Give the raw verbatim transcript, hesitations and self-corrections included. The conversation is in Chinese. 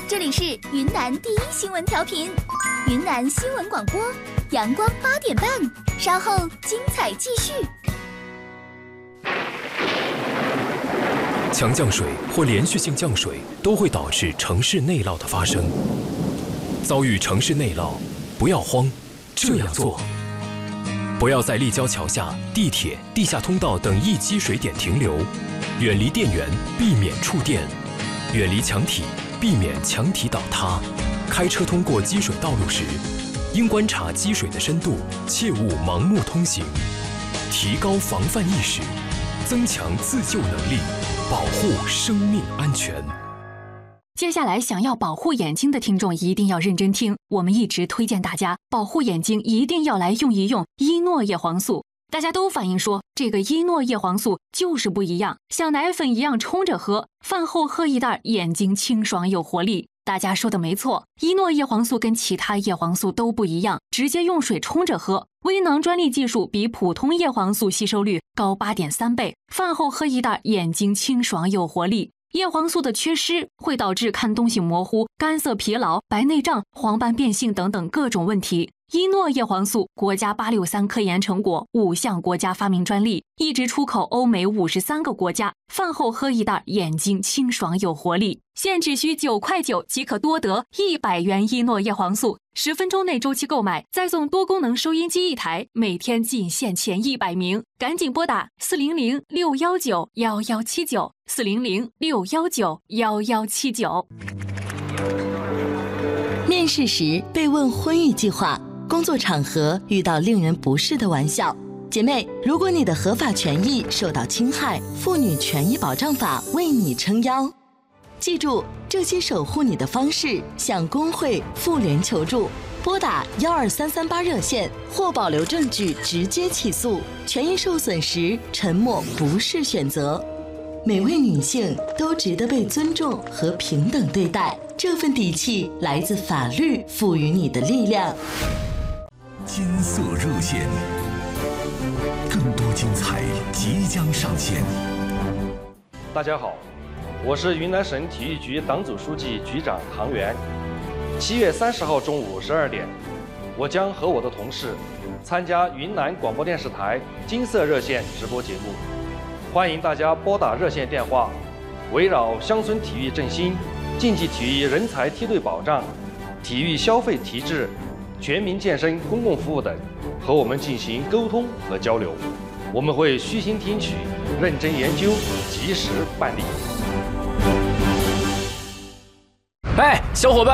这里是云南第一新闻调频，云南新闻广播，阳光八点半，稍后精彩继续。 强降水或连续性降水都会导致城市内涝的发生。遭遇城市内涝，不要慌，这样做：不要在立交桥下、地铁、地下通道等易积水点停留，远离电源，避免触电；远离墙体，避免墙体倒塌。开车通过积水道路时，应观察积水的深度，切勿盲目通行。提高防范意识，增强自救能力，保护生命安全。 接下来想要保护眼睛的听众一定要认真听，我们一直推荐大家保护眼睛一定要来用一用伊诺叶黄素。大家都反映说这个伊诺叶黄素就是不一样，像奶粉一样冲着喝，饭后喝一袋，眼睛清爽有活力。大家说的没错，伊诺叶黄素跟其他叶黄素都不一样，直接用水冲着喝。微囊专利技术比普通叶黄素吸收率高 八点三 倍，饭后喝一袋，眼睛清爽有活力。叶黄素的缺失会导致看东西模糊、干涩疲劳、白内障、黄斑变性等等各种问题。伊诺叶黄素国家八六三科研成果，五项国家发明专利，一直出口欧美五十三个国家。饭后喝一袋，眼睛清爽有活力。现只需九块九即可多得一百元伊诺叶黄素，十分钟内周期购买，再送多功能收音机一台，每天仅限前一百名，赶紧拨打四零零六幺九幺幺七九四零零六幺九幺幺七九。 面试时被问婚育计划，工作场合遇到令人不适的玩笑，姐妹，如果你的合法权益受到侵害，妇女权益保障法为你撑腰。记住，这些守护你的方式，向工会、妇联求助，拨打幺二三三八热线或保留证据直接起诉。权益受损时，沉默不是选择。每位女性都值得被尊重和平等对待，这份底气来自法律赋予你的力量。 金色热线，更多精彩即将上线。 大家好，我是云南省体育局党组书记、局长唐源。七月三十号中午十二点，我将和我的同事参加云南广播电视台金色热线直播节目，欢迎大家拨打热线电话，围绕乡村体育振兴、竞技体育人才梯队保障、体育消费提质、全民健身公共服务等，和我们进行沟通和交流。我们会虚心听取，认真研究，及时办理。 哎，小伙伴。